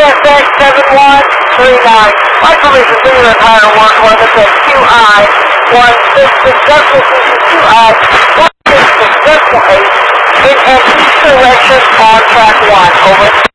CSX 7139. My permission to your entire work limit at QI 16 successful season QI 16 successful 8 in an east direction on track 1. Over.